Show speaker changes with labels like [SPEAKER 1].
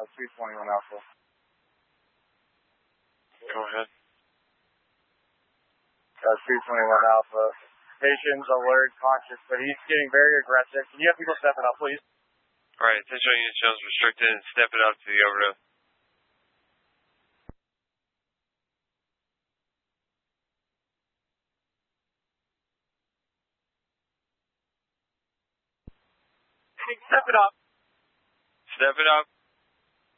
[SPEAKER 1] 321 Alpha.
[SPEAKER 2] Go ahead.
[SPEAKER 1] 321 Alpha. Patient's alert, conscious, but he's getting very aggressive. Can you have people step it up, please?
[SPEAKER 2] All right, attention unit channels restricted and step it up to the overdose.
[SPEAKER 1] Step it up.
[SPEAKER 2] Step it up.